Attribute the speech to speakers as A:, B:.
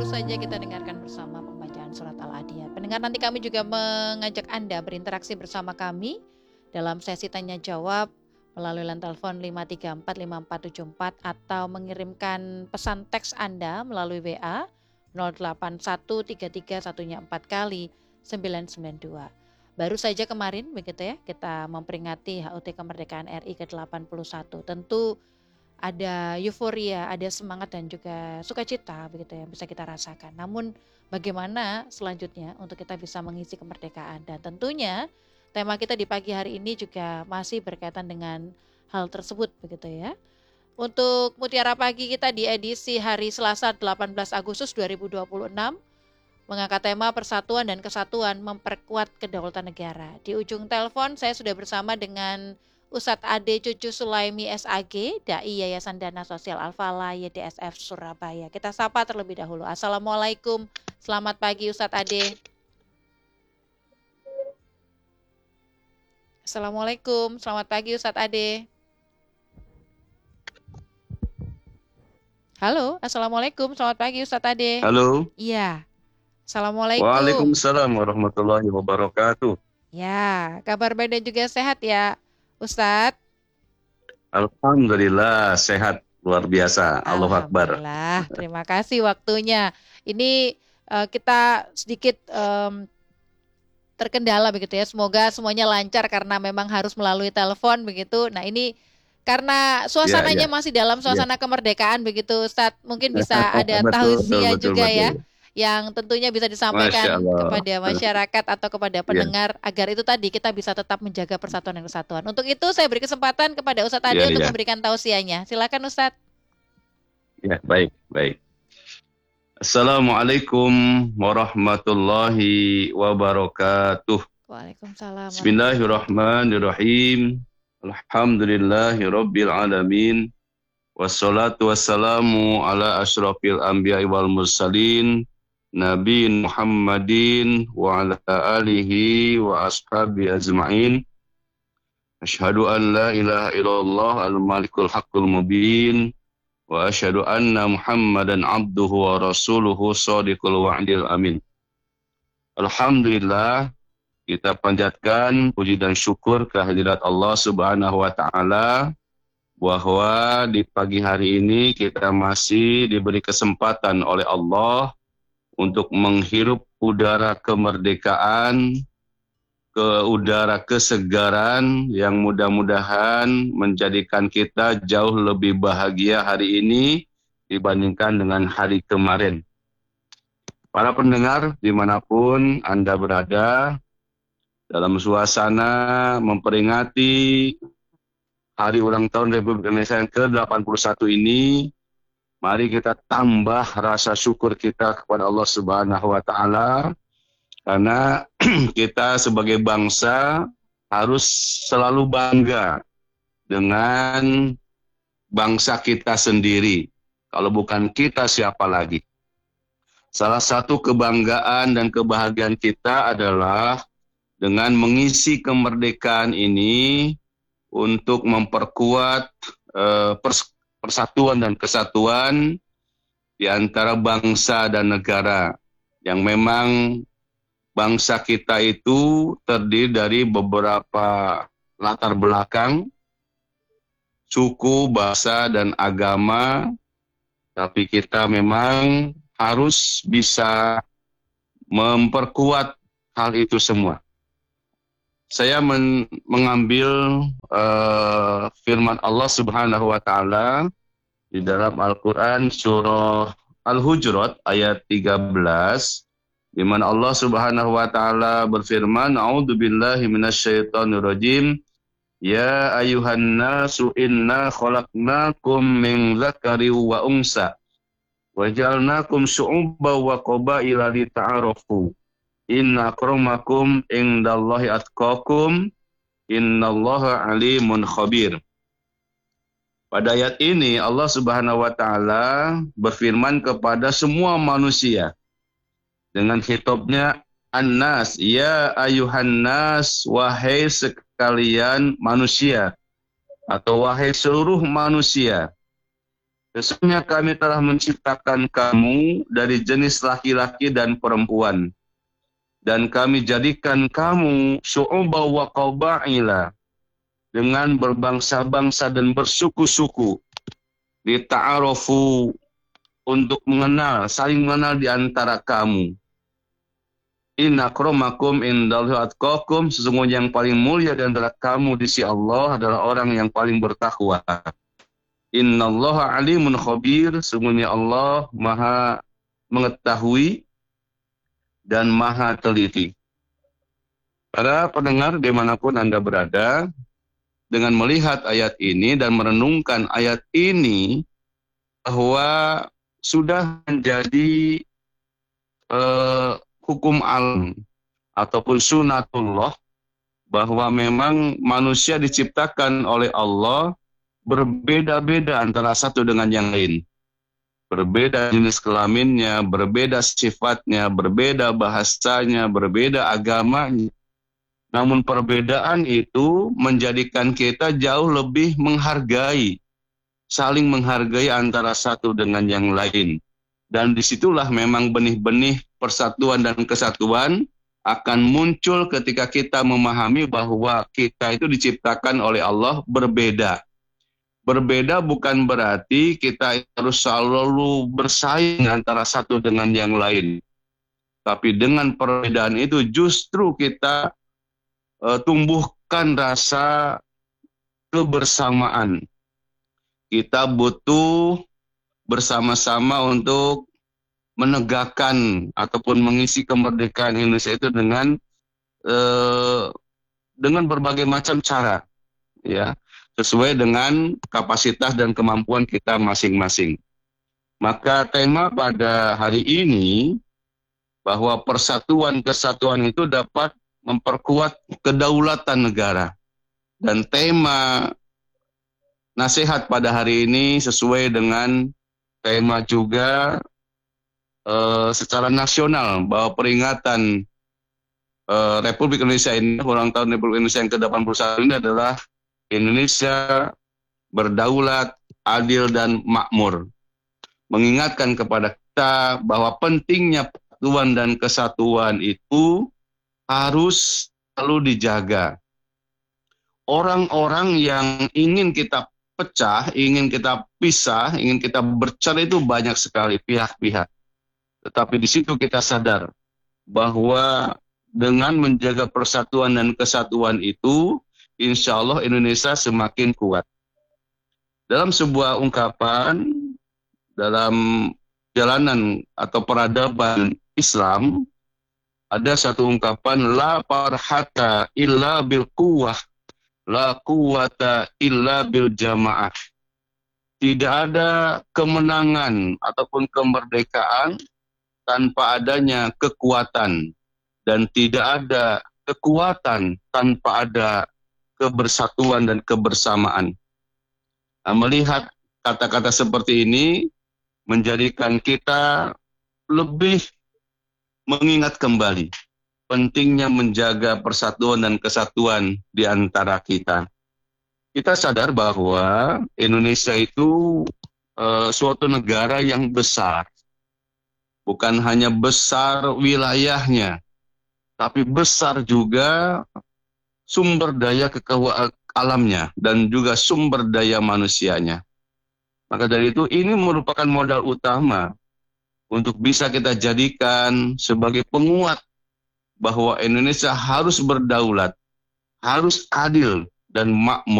A: saja kita dengarkan bersama pembacaan surat Al-Adiyat. Pendengar, nanti kami juga mengajak Anda berinteraksi bersama kami dalam sesi tanya jawab melalui line telepon 5345474 atau mengirimkan pesan teks Anda melalui WA 08133104 kali 992. Baru saja kemarin begitu ya, kita memperingati HUT kemerdekaan RI ke-81. Tentu ada euforia, ada semangat dan juga sukacita begitu ya, bisa kita rasakan. Namun bagaimana selanjutnya untuk kita bisa mengisi kemerdekaan, dan tentunya tema kita di pagi hari ini juga masih berkaitan dengan hal tersebut begitu ya. Untuk Mutiara Pagi kita di edisi hari Selasa 18 Agustus 2026 mengangkat tema Persatuan dan Kesatuan Memperkuat Kedaulatan Negara. Di ujung telepon saya sudah bersama dengan Ustadz Ade Cucu Sulaimi SAG, Dai Yayasan Dana Sosial Al-Falah YDSF Surabaya. Kita sapa terlebih dahulu. Assalamualaikum, selamat pagi Ustadz Ade. Assalamualaikum, selamat pagi Ustadz Ade. Halo, assalamualaikum, selamat pagi Ustadz Ade.
B: Halo.
A: Iya. Assalamualaikum.
B: Waalaikumsalam warahmatullahi wabarakatuh.
A: Ya, kabar baik dan juga sehat ya Ustadz?
B: Alhamdulillah sehat luar biasa. Allahu Akbar.
A: Alhamdulillah, terima kasih waktunya. Ini kita sedikit terkendala begitu ya. Semoga semuanya lancar karena memang harus melalui telepon begitu. Nah ini karena suasananya masih dalam suasana kemerdekaan begitu Ustadz. Mungkin bisa ada tausiah juga ya, yang tentunya bisa disampaikan kepada masyarakat atau kepada pendengar agar itu tadi kita bisa tetap menjaga persatuan dan kesatuan. Untuk itu saya beri kesempatan kepada Ustadz Ade untuk memberikan tausiahnya. Silakan Ustadz.
B: Ya, baik. Assalamualaikum warahmatullahi wabarakatuh.
A: Waalaikumsalam.
B: Bismillahirrahmanirrahim. Alhamdulillahirabbil alamin. Wassalatu wassalamu ala asyrafil anbiya'i wal mursalin. Nabi Muhammadin wa ala alihi wa ashabi ajma'in. Asyhadu an la ilaha illallah al-malikul haqqul mubin wa asyhadu anna Muhammadan abduhu wa rasuluhu shadiqul wa'dil amin. Alhamdulillah, kita panjatkan puji dan syukur kehadirat Allah Subhanahu wa taala bahwa di pagi hari ini kita masih diberi kesempatan oleh Allah untuk menghirup udara kemerdekaan, udara kesegaran yang mudah-mudahan menjadikan kita jauh lebih bahagia hari ini dibandingkan dengan hari kemarin. Para pendengar dimanapun Anda berada, dalam suasana memperingati Hari Ulang Tahun Republik Indonesia yang ke-81 ini, mari kita tambah rasa syukur kita kepada Allah Subhanahu wa taala, karena kita sebagai bangsa harus selalu bangga dengan bangsa kita sendiri. Kalau bukan kita, siapa lagi? Salah satu kebanggaan dan kebahagiaan kita adalah dengan mengisi kemerdekaan ini untuk memperkuat persatuan dan kesatuan di antara bangsa dan negara, yang memang bangsa kita itu terdiri dari beberapa latar belakang, suku, bahasa, dan agama, tapi kita memang harus bisa memperkuat hal itu semua. Saya mengambil firman Allah Subhanahu wa taala di dalam Al-Qur'an surah Al-Hujurat ayat 13, di mana Allah Subhanahu wa taala berfirman, A'udzubillahi minasyaitonirrajim. Ya ayyuhan nasu inna khalaqnakum min dzakari wa unsa wa ja'alnakum syu'uban wa qabaila lita'arafu. Inna akramakum indallahi atqakum, innallaha alimun khabir. Pada ayat ini Allah Subhanahu wa taala berfirman kepada semua manusia dengan khitabnya An-Nas, ya ayuhan nas, wahai sekalian manusia atau wahai seluruh manusia. Sesungguhnya kami telah menciptakan kamu dari jenis laki-laki dan perempuan. Dan kami jadikan kamu syu'uba wa qabaila, dengan berbangsa-bangsa dan bersuku-suku. Lita'arofu, untuk mengenal, saling mengenal di antara kamu. Inna akramakum indallahi atqakum, sesungguhnya yang paling mulia di antara kamu di sisi Allah adalah orang yang paling bertakwa. Innallaha alimun khabir, sesungguhnya Allah maha mengetahui dan maha teliti. Para pendengar dimanapun Anda berada, dengan melihat ayat ini dan merenungkan ayat ini, bahwa sudah menjadi hukum alam ataupun sunatullah, bahwa memang manusia diciptakan oleh Allah berbeda-beda antara satu dengan yang lain. Berbeda jenis kelaminnya, berbeda sifatnya, berbeda bahasanya, berbeda agamanya. Namun perbedaan itu menjadikan kita jauh lebih menghargai, saling menghargai antara satu dengan yang lain. Dan disitulah memang benih-benih persatuan dan kesatuan akan muncul ketika kita memahami bahwa kita itu diciptakan oleh Allah berbeda. Berbeda bukan berarti kita harus selalu bersaing antara satu dengan yang lain. Tapi dengan perbedaan itu justru kita tumbuhkan rasa kebersamaan. Kita butuh bersama-sama untuk menegakkan ataupun mengisi kemerdekaan Indonesia itu dengan berbagai macam cara, ya, sesuai dengan kapasitas dan kemampuan kita masing-masing. Maka tema pada hari ini bahwa persatuan kesatuan itu dapat memperkuat kedaulatan negara. Dan tema nasihat pada hari ini sesuai dengan tema juga secara nasional, bahwa peringatan Republik Indonesia ini, ulang tahun Republik Indonesia yang ke-81 ini adalah Indonesia berdaulat, adil, dan makmur. Mengingatkan kepada kita bahwa pentingnya persatuan dan kesatuan itu harus selalu dijaga. Orang-orang yang ingin kita pecah, ingin kita pisah, ingin kita bercerai itu banyak sekali pihak-pihak. Tetapi di situ kita sadar bahwa dengan menjaga persatuan dan kesatuan itu, insya Allah Indonesia semakin kuat. Dalam sebuah ungkapan, dalam jalanan atau peradaban Islam, ada satu ungkapan, la farhata illa bil quwwah, la quwwata illa bil jamaah. Tidak ada kemenangan ataupun kemerdekaan tanpa adanya kekuatan, dan tidak ada kekuatan tanpa ada kebersatuan dan kebersamaan. Nah, melihat kata-kata seperti ini menjadikan kita lebih mengingat kembali pentingnya menjaga persatuan dan kesatuan di antara kita. Kita sadar bahwa Indonesia itu suatu negara yang besar. Bukan hanya besar wilayahnya, tapi besar juga sumber daya alamnya dan juga sumber daya manusianya. Maka dari itu ini merupakan modal utama untuk bisa kita jadikan sebagai penguat bahwa Indonesia harus berdaulat, harus adil dan makmur.